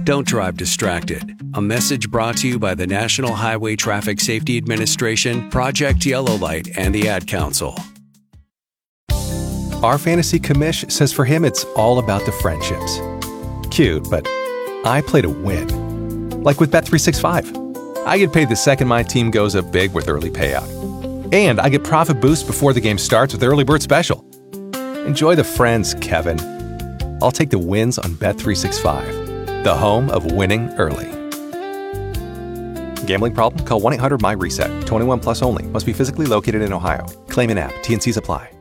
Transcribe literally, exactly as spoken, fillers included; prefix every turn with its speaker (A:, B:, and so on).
A: Don't drive distracted. A message brought to you by the National Highway Traffic Safety Administration, Project Yellow Light, and the Ad Council.
B: Our fantasy commish says for him it's all about the friendships. Cute, but I play to win. Like with Bet three sixty-five. I get paid the second my team goes up big with early payout. And I get profit boost before the game starts with Early Bird Special. Enjoy the friends, Kevin. I'll take the wins on Bet three sixty-five. The home of winning early. Gambling problem? Call one eight hundred M Y RESET. twenty-one plus only. Must be physically located in Ohio. Claim in app. T N Cs apply.